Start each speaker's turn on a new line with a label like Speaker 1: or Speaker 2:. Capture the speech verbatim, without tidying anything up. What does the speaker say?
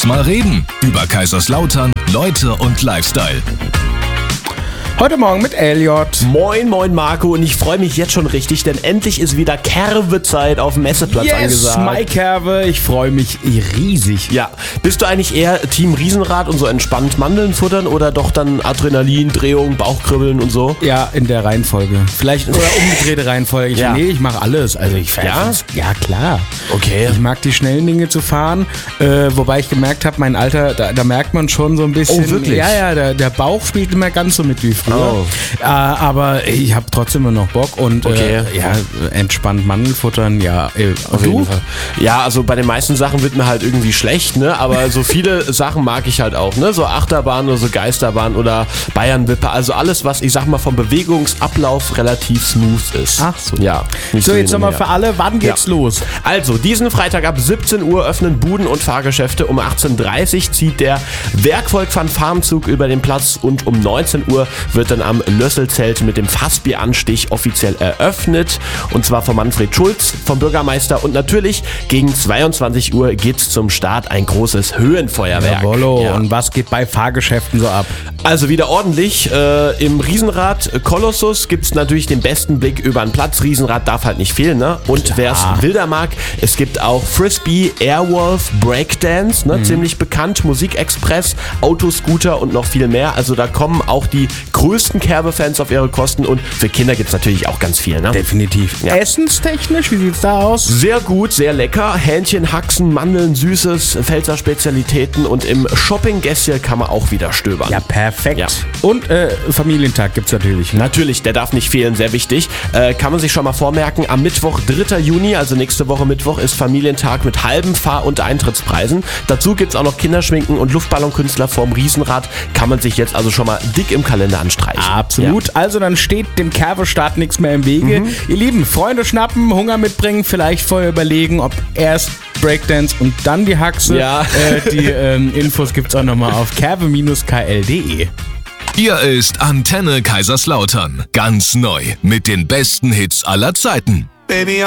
Speaker 1: mal reden. Über Kaiserslautern, Leute und Lifestyle.
Speaker 2: Heute Morgen mit Elliot.
Speaker 3: Moin, moin Marco, und ich freue mich jetzt schon richtig, denn endlich ist wieder Kerwe-Zeit auf dem Messeplatz
Speaker 2: yes,
Speaker 3: angesagt.
Speaker 2: Yes, Mike Kerwe, ich freue mich riesig.
Speaker 3: Ja, bist du eigentlich eher Team Riesenrad und so entspannt Mandeln futtern oder doch dann Adrenalin, Drehung, Bauchkribbeln und so?
Speaker 2: Ja, in der Reihenfolge. Vielleicht oder umgedrehte Reihenfolge. Ich,
Speaker 3: ja.
Speaker 2: Nee, ich mache alles. Also ich
Speaker 3: Ja?
Speaker 2: Ja, klar.
Speaker 3: Okay.
Speaker 2: Ich mag die schnellen Dinge zu fahren, äh, wobei ich gemerkt habe, mein Alter, da, da merkt man schon so ein bisschen.
Speaker 3: Oh, wirklich?
Speaker 2: Ja, ja, der, der Bauch spielt nicht mehr ganz so mit wie früher.
Speaker 3: Oh.
Speaker 2: Äh, aber ich habe trotzdem immer noch Bock und
Speaker 3: Okay.
Speaker 2: äh, ja, entspannt Mandeln futtern, ja. Äh,
Speaker 3: Auf
Speaker 2: du?
Speaker 3: jeden Fall. Ja, also bei den meisten Sachen wird mir halt irgendwie schlecht, ne? Aber so viele Sachen mag ich halt auch, ne? So Achterbahn oder so Geisterbahn oder Bayernwippe, also alles, was ich sag mal vom Bewegungsablauf relativ smooth ist.
Speaker 2: Ach so.
Speaker 3: Ja. nicht
Speaker 2: So, jetzt
Speaker 3: hin und
Speaker 2: nochmal
Speaker 3: her.
Speaker 2: für alle, wann geht's
Speaker 3: Ja.
Speaker 2: los?
Speaker 3: Also, diesen Freitag ab siebzehn Uhr öffnen Buden und Fahrgeschäfte. Um achtzehn Uhr dreißig zieht der Werkvolk-Fanfarenzug über den Platz und um neunzehn Uhr wird dann am Lösselzelt mit dem Fassbieranstich offiziell eröffnet. Und zwar von Manfred Schulz, vom Bürgermeister. Und natürlich gegen zweiundzwanzig Uhr geht's zum Start ein großes Höhenfeuerwerk.
Speaker 2: Jawollo.
Speaker 3: Ja.
Speaker 2: Und was geht bei Fahrgeschäften so ab?
Speaker 3: Also wieder ordentlich. Äh, Im Riesenrad Kolossus gibt's natürlich den besten Blick über den Platz. Riesenrad darf halt nicht fehlen, ne? Und wer es wilder mag, es gibt auch Frisbee, Airwolf, Breakdance, ne? Mhm. Ziemlich bekannt, Musikexpress, Autoscooter und noch viel mehr. Also da kommen auch die größten Kerbe-Fans auf ihre Kosten und für Kinder gibt's natürlich auch ganz viel, ne?
Speaker 2: Definitiv.
Speaker 3: Ja.
Speaker 2: Essenstechnisch, wie sieht's da aus?
Speaker 3: Sehr gut, sehr lecker. Hähnchen, Haxen, Mandeln, Süßes, Pfälzer Spezialitäten und im Shopping-Gässchen kann man auch wieder stöbern.
Speaker 2: Ja, perfekt.
Speaker 3: Ja.
Speaker 2: Und äh, Familientag gibt's natürlich. Ne?
Speaker 3: Natürlich, der darf nicht fehlen, sehr wichtig. Äh, kann man sich schon mal vormerken, am Mittwoch, dritter Juni, also nächste Woche Mittwoch, ist Familientag mit halben Fahr- und Eintrittspreisen. Dazu gibt's auch noch Kinderschminken und Luftballonkünstler vorm Riesenrad. Kann man sich jetzt also schon mal dick im Kalender anstreichen.
Speaker 2: Absolut.
Speaker 3: Ja.
Speaker 2: Also dann steht dem Kerwe-Start nichts mehr im Wege.
Speaker 3: Mhm.
Speaker 2: Ihr Lieben, Freunde schnappen, Hunger mitbringen, vielleicht vorher überlegen, ob erst Breakdance und dann die Haxe.
Speaker 3: Ja.
Speaker 2: Äh, die ähm, Infos gibt's auch nochmal auf kerwe Bindestrich k l punkt d e.
Speaker 1: Hier ist Antenne Kaiserslautern. Ganz neu mit den besten Hits aller Zeiten.
Speaker 4: Baby,